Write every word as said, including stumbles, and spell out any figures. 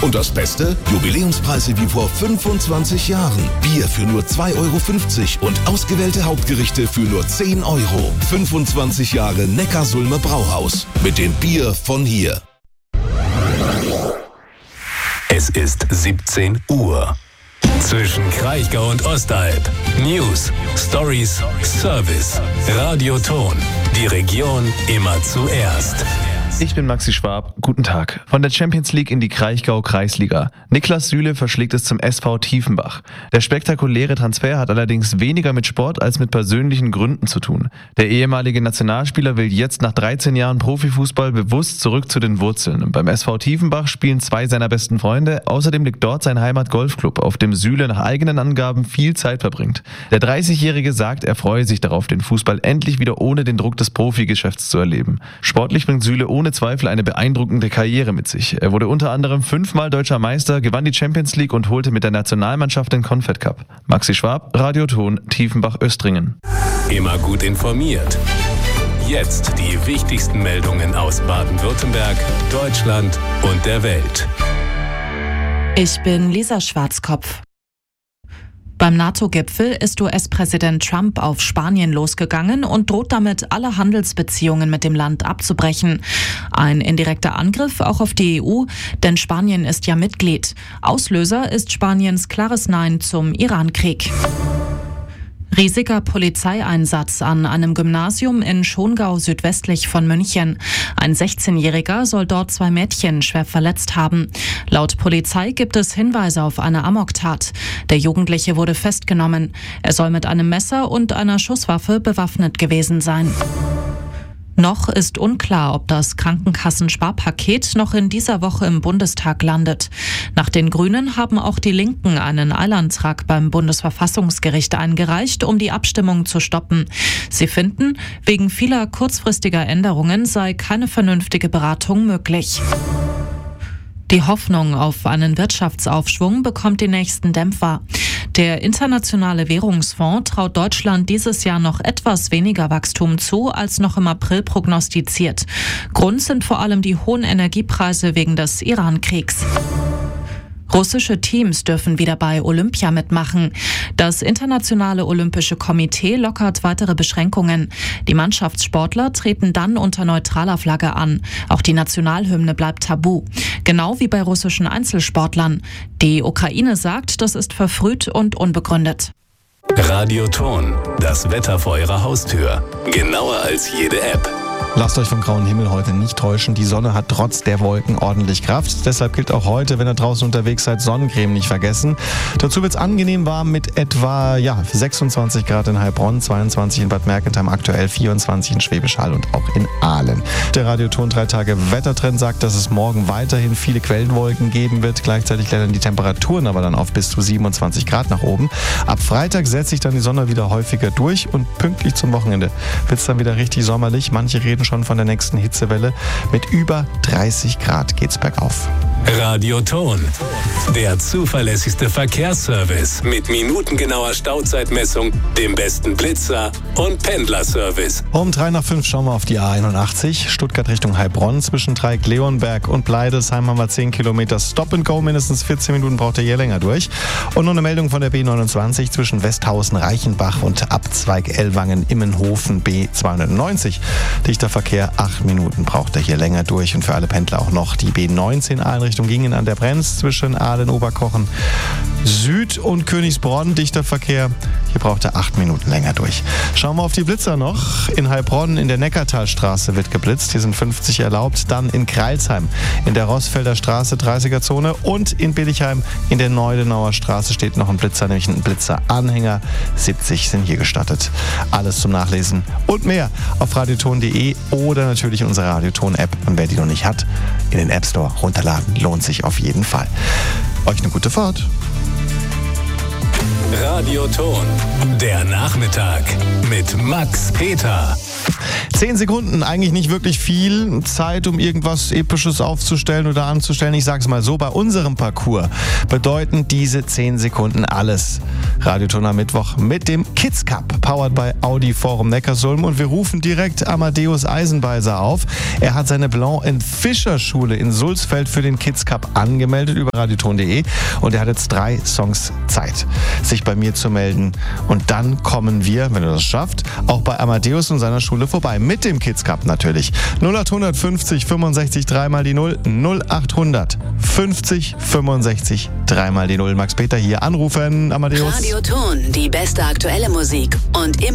Und das Beste? Jubiläumspreise wie vor fünfundzwanzig Jahren. Bier für nur zwei Euro fünfzig und ausgewählte Hauptgerichte für nur zehn Euro. fünfundzwanzig Jahre Neckarsulmer Brauhaus. Mit dem Bier von hier. Es ist siebzehn Uhr. Zwischen Kraichgau und Ostalb. News, Stories, Service. Radioton. Die Region immer zuerst. Ich bin Maxi Schwab. Guten Tag. Von der Champions League in die Kraichgau-Kreisliga. Niklas Süle verschlägt es zum S V Tiefenbach. Der spektakuläre Transfer hat allerdings weniger mit Sport als mit persönlichen Gründen zu tun. Der ehemalige Nationalspieler will jetzt nach dreizehn Jahren Profifußball bewusst zurück zu den Wurzeln. Beim S V Tiefenbach spielen zwei seiner besten Freunde. Außerdem liegt dort sein Heimat-Golfclub, auf dem Süle nach eigenen Angaben viel Zeit verbringt. Der dreißigjährige sagt, er freue sich darauf, den Fußball endlich wieder ohne den Druck des Profigeschäfts zu erleben. Sportlich bringt Süle ohne Zweifel eine beeindruckende Karriere mit sich. Er wurde unter anderem fünfmal deutscher Meister, gewann die Champions League und holte mit der Nationalmannschaft den Confed Cup. Maxi Schwab, Radioton, Tiefenbach-Östringen. Immer gut informiert. Jetzt die wichtigsten Meldungen aus Baden-Württemberg, Deutschland und der Welt. Ich bin Lisa Schwarzkopf. Beim NATO-Gipfel ist U S-Präsident Trump auf Spanien losgegangen und droht damit, alle Handelsbeziehungen mit dem Land abzubrechen. Ein indirekter Angriff auch auf die E U, denn Spanien ist ja Mitglied. Auslöser ist Spaniens klares Nein zum Iran-Krieg. Riesiger Polizeieinsatz an einem Gymnasium in Schongau südwestlich von München. Ein sechzehnjähriger soll dort zwei Mädchen schwer verletzt haben. Laut Polizei gibt es Hinweise auf eine Amoktat. Der Jugendliche wurde festgenommen. Er soll mit einem Messer und einer Schusswaffe bewaffnet gewesen sein. Noch ist unklar, ob das Krankenkassensparpaket noch in dieser Woche im Bundestag landet. Nach den Grünen haben auch die Linken einen Eilantrag beim Bundesverfassungsgericht eingereicht, um die Abstimmung zu stoppen. Sie finden, wegen vieler kurzfristiger Änderungen sei keine vernünftige Beratung möglich. Die Hoffnung auf einen Wirtschaftsaufschwung bekommt die nächsten Dämpfer. Der Internationale Währungsfonds traut Deutschland dieses Jahr noch etwas weniger Wachstum zu, als noch im April prognostiziert. Grund sind vor allem die hohen Energiepreise wegen des Iran-Kriegs. Russische Teams dürfen wieder bei Olympia mitmachen. Das Internationale Olympische Komitee lockert weitere Beschränkungen. Die Mannschaftssportler treten dann unter neutraler Flagge an. Auch die Nationalhymne bleibt tabu. Genau wie bei russischen Einzelsportlern. Die Ukraine sagt, das ist verfrüht und unbegründet. Radioton, das Wetter vor Ihrer Haustür. Genauer als jede App. Lasst euch vom grauen Himmel heute nicht täuschen. Die Sonne hat trotz der Wolken ordentlich Kraft. Deshalb gilt auch heute, wenn ihr draußen unterwegs seid, Sonnencreme nicht vergessen. Dazu wird es angenehm warm mit etwa ja, sechsundzwanzig Grad in Heilbronn, zweiundzwanzig in Bad Mergentheim, aktuell vierundzwanzig in Schwäbisch Hall und auch in Aalen. Der Radioton drei Tage Wettertrend sagt, dass es morgen weiterhin viele Quellenwolken geben wird. Gleichzeitig klettern die Temperaturen aber dann auf bis zu siebenundzwanzig Grad nach oben. Ab Freitag setzt sich dann die Sonne wieder häufiger durch und pünktlich zum Wochenende wird es dann wieder richtig sommerlich. Manche reden schon von der nächsten Hitzewelle. Mit über dreißig Grad geht's bergauf. Radioton, der zuverlässigste Verkehrsservice mit minutengenauer Stauzeitmessung, dem besten Blitzer und Pendlerservice. Um drei nach fünf schauen wir auf die A einundachtzig, Stuttgart Richtung Heilbronn. Zwischen Dreieck Leonberg und Bleidesheim haben wir zehn Kilometer Stop and Go, mindestens vierzehn Minuten braucht ihr hier länger durch. Und noch eine Meldung von der B neunundzwanzig zwischen Westhausen, Reichenbach und Abzweig Ellwangen, Immenhofen B zweihundertneunzig. Dichter Verkehr, acht Minuten braucht er hier länger durch. Und für alle Pendler auch noch die B neunzehn Aalen Richtung Gingen an der Brenz zwischen Aalen, Oberkochen, Süd und Königsbronn. Dichter Verkehr, hier braucht er acht Minuten länger durch. Schauen wir auf die Blitzer noch. In Heilbronn in der Neckartalstraße wird geblitzt. Hier sind fünfzig erlaubt. Dann in Kreilsheim in der Rossfelder Straße dreißiger-Zone und in Billigheim in der Neudenauer Straße steht noch ein Blitzer, nämlich ein Blitzeranhänger. siebzig sind hier gestattet. Alles zum Nachlesen und mehr auf radioton punkt de oder natürlich unsere Radioton-App. Und wer die noch nicht hat, in den App Store runterladen. Lohnt sich auf jeden Fall. Euch eine gute Fahrt. Radioton, der Nachmittag mit Max Peter. Zehn Sekunden, eigentlich nicht wirklich viel Zeit, um irgendwas Episches aufzustellen oder anzustellen. Ich sag's mal so, bei unserem Parcours bedeuten diese zehn Sekunden alles. Radioton am Mittwoch mit dem Kids Cup, powered by Audi Forum Neckarsulm. Und wir rufen direkt Amadeus Eisenbeiser auf. Er hat seine Blanc and Fischer Schule in Sulzfeld für den Kids Cup angemeldet über radioton punkt de. Und er hat jetzt drei Songs Zeit, sich bei mir zu melden. Und dann kommen wir, wenn er das schafft, auch bei Amadeus und seiner Schule vorbei. Mit dem Kids Cup natürlich. null acht fünfzig fünfundsechzig dreimal die null. null acht fünfzig fünfundsechzig dreimal die null. Max Peter hier anrufen. Amadeus. Radioton, die beste aktuelle Musik und immer